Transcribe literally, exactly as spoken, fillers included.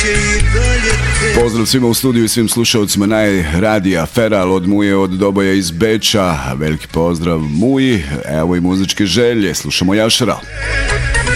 Pozdrav svima u studiju i svim slušalcima najradija Feral od Muje od Doboja iz Beča. Veliki pozdrav Muji, evo i muzičke želje, slušamo Jašral.